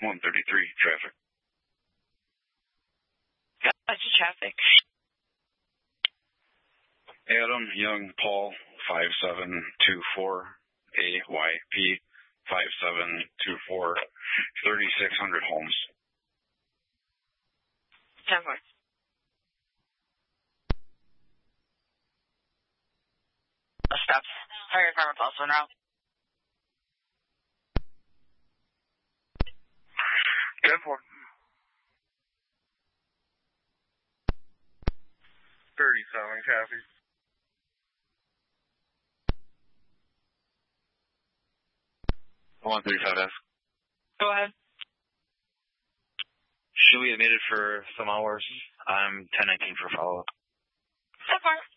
133 traffic. Gotcha, traffic. Adam Young Paul 5724 AYP 5724 3600 Holmes. 10 more. Stop. Fire department pulse one route. 10-4. 37 copy. S. Go ahead. Should we admit it for some hours? I'm 1019 for follow-up. 10-4.